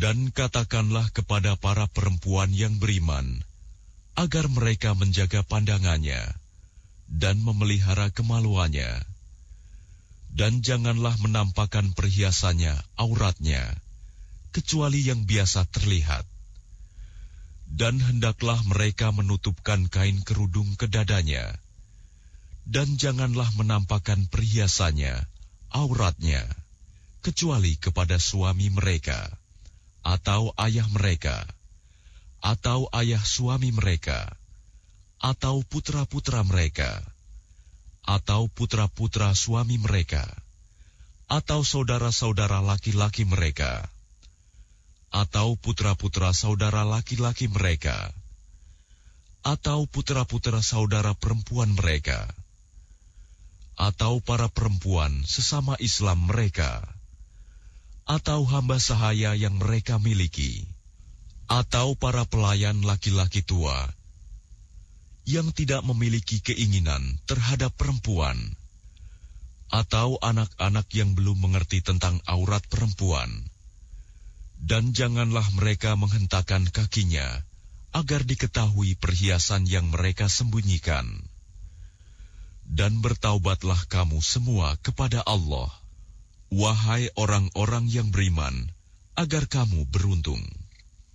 Dan katakanlah kepada para perempuan yang beriman, agar mereka menjaga pandangannya dan memelihara kemaluannya. Dan janganlah menampakkan perhiasannya, auratnya, kecuali yang biasa terlihat. Dan hendaklah mereka menutupkan kain kerudung ke dadanya. Dan janganlah menampakkan perhiasannya, auratnya, kecuali kepada suami mereka, atau ayah mereka, atau ayah suami mereka, atau putra-putra mereka, atau putra-putra suami mereka, atau saudara-saudara laki-laki mereka, atau putra-putra saudara laki-laki mereka, atau putra-putra saudara perempuan mereka, atau para perempuan sesama Islam mereka, atau hamba sahaya yang mereka miliki, atau para pelayan laki-laki tua yang tidak memiliki keinginan terhadap perempuan, atau anak-anak yang belum mengerti tentang aurat perempuan. Dan janganlah mereka menghentakkan kakinya agar diketahui perhiasan yang mereka sembunyikan. Dan bertaubatlah kamu semua kepada Allah, wahai orang-orang yang beriman, agar kamu beruntung.